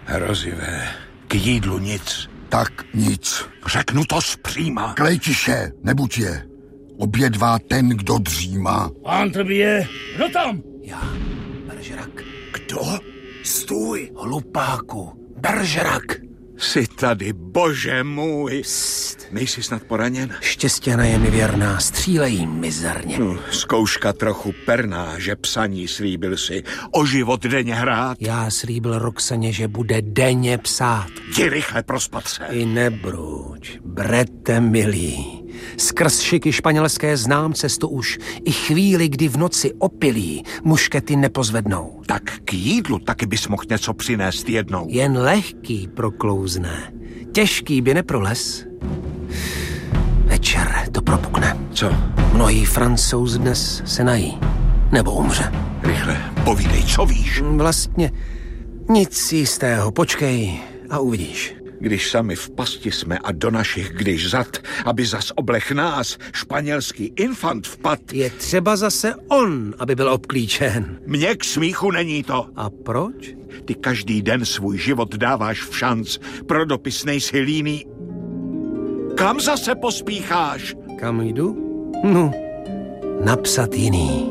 Hrozivé. K jídlu nic. Tak nic. Řeknu to zpříma. Klejtiše, nebuď je. Obědvá ten, kdo dřímá. Pán to bije. Kdo tam? Já, Beržerak. Kdo? Stůj, hlupáku, Beržerak. Jsi tady, bože můj. Psst. Nejsi snad poraněn? Štěstěna je mi věrná, střílej mizerně. Zkouška trochu perná, že psaní slíbil si o život denně hrát. Já slíbil Roxaně, že bude denně psát. Jdi rychle pro spatře. I nebruč, brete milý. Skrz šiky španělské znám cestu už. I chvíli, kdy v noci opilí muškety nepozvednou. Tak k jídlu taky bys mohl něco přinést jednou. Jen lehký proklouzne. Těžký by neproles. Večer to propukne. Co? Mnohý Francouz dnes se nají. Nebo umře. Rychle, povídej, co víš? Vlastně nic jistého. Počkej a uvidíš. Když sami v pasti jsme a do našich když zad, aby zas oblech nás, španělský infant vpad. Je třeba zase on, aby byl obklíčen. Mně k smíchu není to. A proč? Ty každý den svůj život dáváš v šanc pro dopisnej si líný. Kam zase pospícháš? Kam jdu? No, napsat jiný.